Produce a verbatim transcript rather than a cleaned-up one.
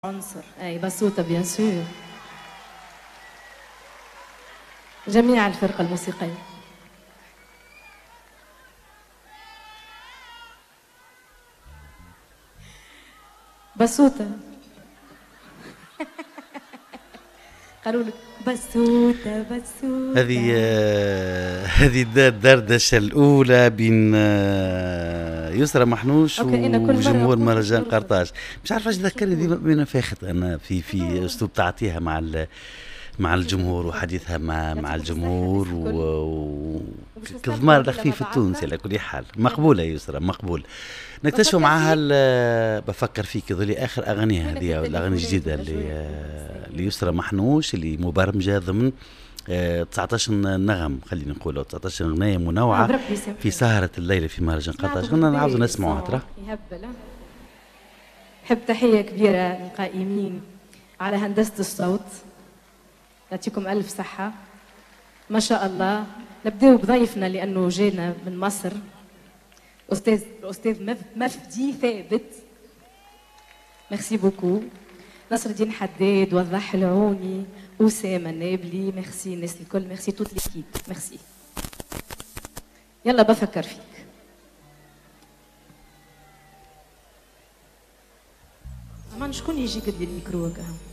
عنصر اي بسوطة بيان سور. جميع الفرقة الموسيقية. بسوطة. قالوا لك بسوطة بسوطة. هذه هذه الدردشة الأولى بين يسرى محنوش وجمهور مهرجان قرطاج. مش عارفة ايش ذكرني ديما بين فاخت أنا في في أسلوب تعطيها مع مع الجمهور وحديثها مع مع الجمهور وكظمار الخفيف التونسي على كل حال. مقبولة يسرى مقبول. نكتشف معها بفكر فيك ذولي آخر أغانيها هذه الأغاني الجديدة اللي ليسرى محنوش اللي مبرمجة ضمن تسعطاش نغم، خلينا نقولوا تسعطاش أغنية منوعة في سهرة الليلة في مهرجان قرطاج. كنا نعاودوا نسمعوها ترى. نحب تحية كبيرة للقائمين على هندسة الصوت، يعطيكم ألف صحة ما شاء الله. نبداو بضيفنا لأنه جينا من مصر، أستاذ الأستاذ مفدي ثابت. ميرسي بوكو. نصر الدين حداد، وضح العوني، أسامة النابلي، ميرسي الناس الكل، ميرسي توت ليكيب، ميرسي. يلا بفكر فيك. أمان شكون يجي قد الميكرو هكا؟